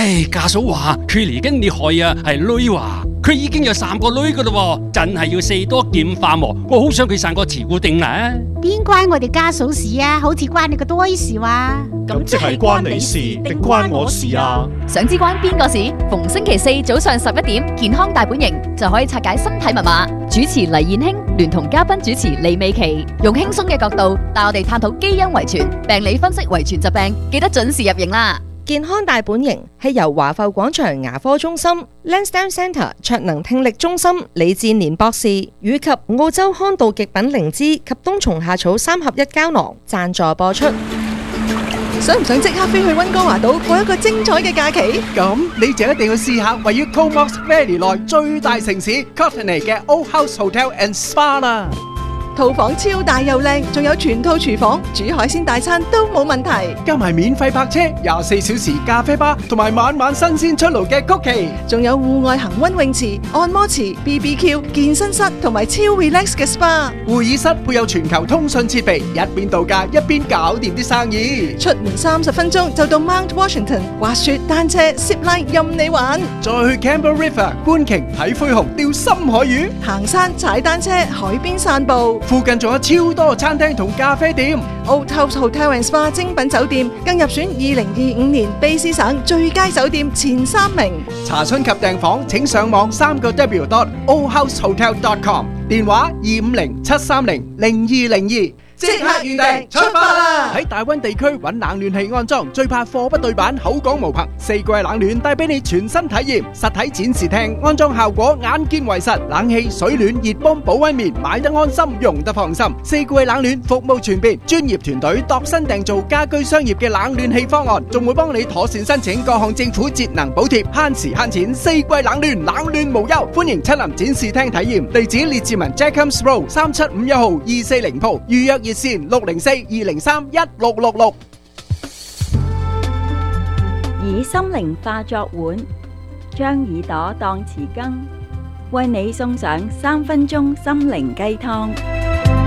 唉，家嫂話佢嚟緊你害啊，係女話佢已經有3個女噶啦，真係要四多劍化魔。我好想佢生個慈姑定啦。 邊關我哋家嫂事啊？好似關你個多事話。 咁即係關你事定關我事啊？ 想知關邊個事？逢星期4早上11點，健康大本營就可以拆解身體密碼。主持黎燕卿聯同嘉賓主持李美琪，用輕鬆嘅角度帶我哋探討基因遺傳、病理分析遺傳疾病，記得準時入營啦！ 健康大本營係由華埠廣場牙科中心、Lansdowne Centre 卓能聽力中心李志年博士以及澳洲康道極品靈芝及冬蟲夏草3合1膠囊贊助播出。 想唔想即刻飛去溫哥華島過一個精彩嘅假期？ 咁你就一定要試下位於 Comox Valley 內最大城市 Courtenay 嘅 Old House Hotel and Spa 啦。 套房超大又靚，仲有全套廚房，煮海鮮大餐都冇問題。 加埋免費泊車、24小時咖啡吧，同埋晚晚新鮮出爐嘅曲奇， 仲有戶外恒溫泳池、按摩池、BBQ、健身室同埋超 relax 嘅 SPA。 會議室配有全球通訊設備，一邊度假一邊搞掂啲生意。 出門30分鐘就到 Mount Washington， 滑雪、單車、zipline 任你玩。 再去 Campbell River 觀鯨睇灰熊、釣深海魚， 行山、踩單車、海邊散步。 附近仲有超多餐廳同咖啡店。 Old House Hotel and Spa 精品酒店更入選2025年卑詩省最佳酒店前3名。 查詢及訂房請上網3w.oldhousehotel.com， 電話250-730-0202。即刻預訂，出發啦！喺大溫地區揾冷暖氣安裝，最怕貨不對版，口講無憑。4季冷暖帶俾你全新體驗，實體展示廳安裝效果眼見為實，冷氣、水暖、熱泵、保溫棉，買得安心，用得放心。4季冷暖服務全面，專業團隊度身訂造家居商業嘅冷暖氣方案，仲會幫你妥善申請各項政府節能補貼，慳時慳錢。4季冷暖，冷暖無憂，歡迎親臨展示廳體驗。地址列治文 Jacobs Road 3751號240鋪，預約熱線604-203-1666。 以心靈化作碗，將耳朵當匙羹，為你送上3分鐘心靈雞湯。